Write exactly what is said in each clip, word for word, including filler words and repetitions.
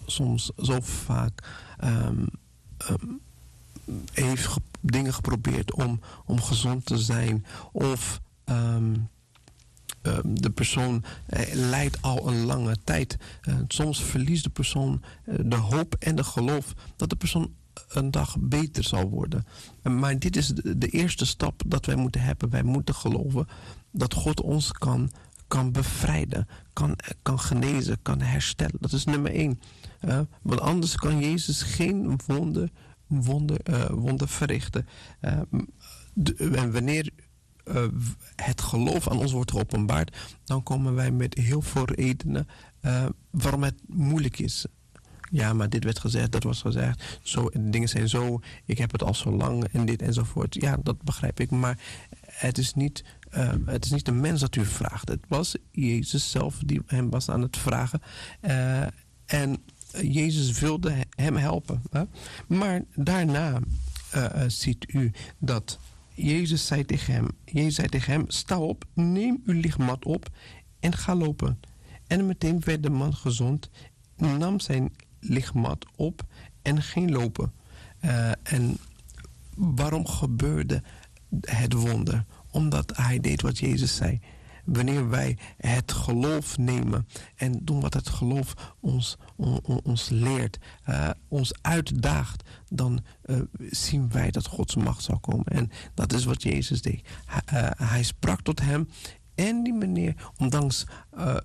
soms zo vaak um, um, heeft ge- dingen geprobeerd om, om gezond te zijn. Of um, um, de persoon uh, lijdt al een lange tijd. Uh, soms verliest de persoon uh, de hoop en de geloof dat de persoon een dag beter zal worden. Maar dit is de, de eerste stap dat wij moeten hebben. Wij moeten geloven dat God ons kan, kan bevrijden, kan, kan genezen, kan herstellen. Dat is nummer één. Uh, want anders kan Jezus geen wonder, wonder, uh, wonder verrichten. Uh, de, en wanneer uh, het geloof aan ons wordt geopenbaard, dan komen wij met heel veel redenen uh, waarom het moeilijk is. Ja, maar dit werd gezegd, dat was gezegd. Zo, de dingen zijn zo, ik heb het al zo lang en dit enzovoort. Ja, dat begrijp ik. Maar het is niet, uh, het is niet de mens dat u vraagt. Het was Jezus zelf die hem was aan het vragen. Uh, en Jezus wilde hem helpen. Hè? Maar daarna uh, uh, ziet u dat Jezus zei tegen hem, Jezus zei tegen hem, sta op, neem uw lichtmat op en ga lopen. En meteen werd de man gezond, nam zijn lichtmat op en ging lopen. Uh, en waarom gebeurde het wonder? Omdat hij deed wat Jezus zei. Wanneer wij het geloof nemen en doen wat het geloof ons, on, on, ons leert, uh, ons uitdaagt, dan uh, zien wij dat Gods macht zal komen. En dat is wat Jezus deed. Hij, uh, hij sprak tot hem. En die meneer, ondanks uh,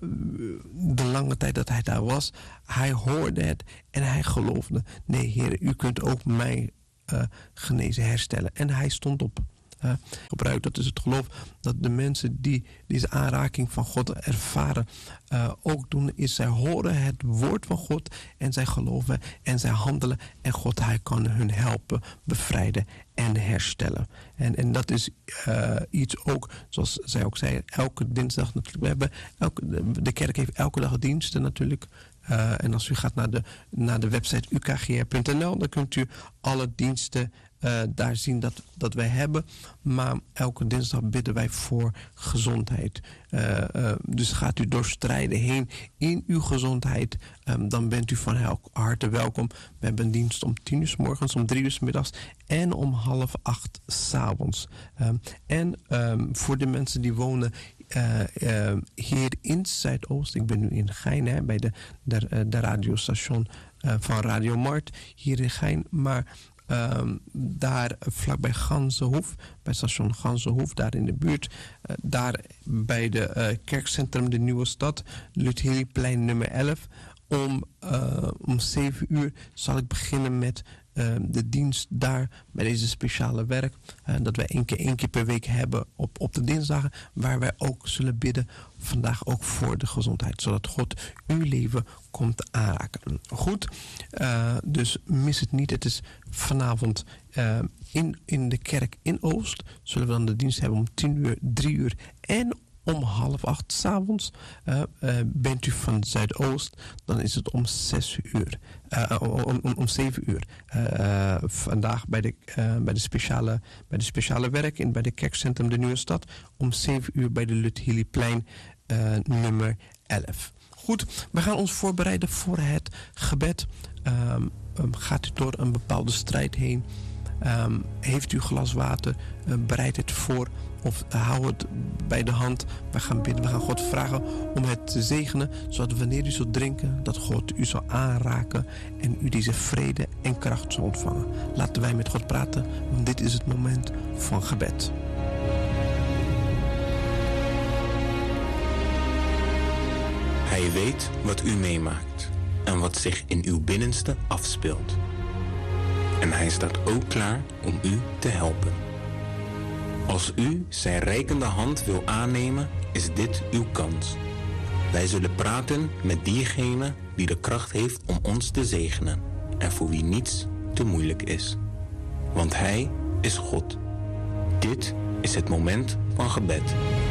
de lange tijd dat hij daar was, hij hoorde het en hij geloofde. Nee, Heer, u kunt ook mij uh, genezen, herstellen. En hij stond op. Uh, gebruik, dat is het geloof dat de mensen die deze aanraking van God ervaren uh, ook doen, is zij horen het woord van God en zij geloven en zij handelen en God, hij kan hun helpen, bevrijden en herstellen. En, en dat is uh, iets ook, zoals zij ook zei, elke dinsdag natuurlijk. We hebben elke, de kerk heeft elke dag diensten natuurlijk. Uh, en als u gaat naar de, naar de website u k g r punt n l, dan kunt u alle diensten uh, daar zien dat, dat wij hebben. Maar elke dinsdag bidden wij voor gezondheid. Uh, uh, dus gaat u door strijden heen in uw gezondheid. Um, dan bent u van harte welkom. We hebben een dienst om tien uur 's morgens, om drie uur 's middags en om half acht 's avonds. Um, en um, voor de mensen die wonen Uh, uh, hier in Zuidoost, ik ben nu in Gein, hè, bij de, de, de radiostation uh, van Radio Mart, hier in Gein, maar um, daar vlakbij Ganzenhoef, bij station Ganzenhoef, daar in de buurt, uh, daar bij de uh, kerkcentrum De Nieuwe Stad, Lutherieplein nummer elf, om, uh, om zeven uur zal ik beginnen met Uh, de dienst daar bij deze speciale werk. Uh, dat wij één keer, één keer per week hebben op, op de dinsdagen. Waar wij ook zullen bidden. Vandaag ook voor de gezondheid. Zodat God uw leven komt aanraken. Goed. Uh, dus mis het niet. Het is vanavond uh, in, in de kerk in Oost. Zullen we dan de dienst hebben om tien uur, drie uur en om half acht 's avonds. Uh, uh, bent u van Zuidoost, dan is het om zes uur. Uh, om, om, om zeven uur. Uh, vandaag bij de, uh, bij, de speciale, bij de speciale werk in bij de kerkcentrum De Nieuwe Stad. Om zeven uur bij de Lutherieplein uh, nummer elf. Goed, we gaan ons voorbereiden voor het gebed. Um, um, gaat u door een bepaalde strijd heen? Um, heeft u een glas water? Uh, bereid het voor. Of hou het bij de hand. We gaan bidden. We gaan God vragen om het te zegenen. Zodat wanneer u zult drinken, dat God u zal aanraken. En u deze vrede en kracht zal ontvangen. Laten wij met God praten. Want dit is het moment van gebed. Hij weet wat u meemaakt. En wat zich in uw binnenste afspeelt. En hij staat ook klaar om u te helpen. Als u zijn reikende hand wil aannemen, is dit uw kans. Wij zullen praten met diegene die de kracht heeft om ons te zegenen en voor wie niets te moeilijk is. Want hij is God. Dit is het moment van gebed.